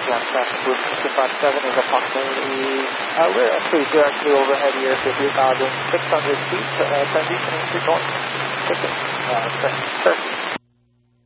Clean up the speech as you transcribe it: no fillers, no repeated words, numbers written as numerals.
Ground traffic with 257 is approximately, we're actually directly overhead here, 50,600 feet, transitioning to north. Perfect.